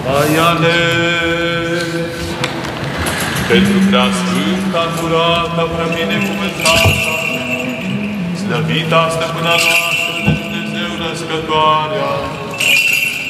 ai ales. Pentru prea sfânta, curată, prea binecuvântată, slăvita stăpâna noastră de Dumnezeu născătoarea,